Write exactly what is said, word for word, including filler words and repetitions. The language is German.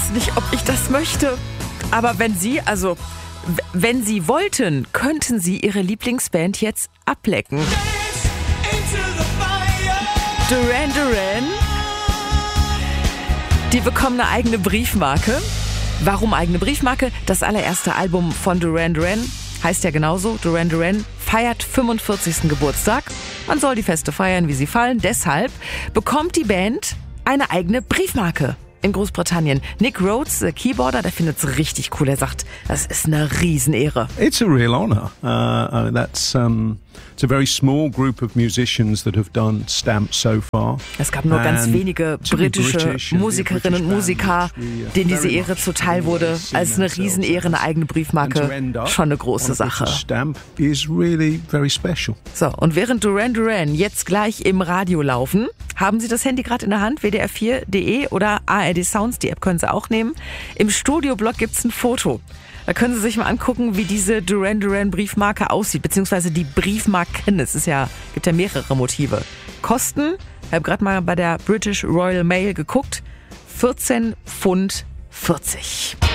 weiß nicht, ob ich das möchte. Aber wenn Sie, also w- wenn Sie wollten, könnten Sie Ihre Lieblingsband jetzt ablecken. Duran Duran, die bekommen eine eigene Briefmarke. Warum eigene Briefmarke? Das allererste Album von Duran Duran heißt ja genauso. Duran Duran feiert fünfundvierzigsten Geburtstag. Man soll die Feste feiern, wie sie fallen. Deshalb bekommt die Band eine eigene Briefmarke in Großbritannien. Nick Rhodes, der Keyboarder, der findet es richtig cool. Er sagt, das ist eine Riesenehre. It's a real honor. Uh, uh, that's um, it's a very small group of musicians that have done Stamp so far. Es gab nur ganz And wenige to be britische British and Musikerinnen und be a Musiker, British band, we, uh, denen diese very Ehre much zuteil wurde. seen Als eine ourselves Riesenehre, eine eigene And to Briefmarke, end up schon eine on große a Sache. British Stamp is really very special. So, und während Duran Duran jetzt gleich im Radio laufen, haben Sie das Handy gerade in der Hand, w d r vier punkt d e oder A R D Sounds, die App können Sie auch nehmen. Im Studioblog gibt's ein Foto. Da können Sie sich mal angucken, wie diese Duran Duran Briefmarke aussieht, beziehungsweise die Briefmarken. Es ist ja, gibt ja mehrere Motive. Kosten, ich habe gerade mal bei der British Royal Mail geguckt, vierzehn Pfund vierzig.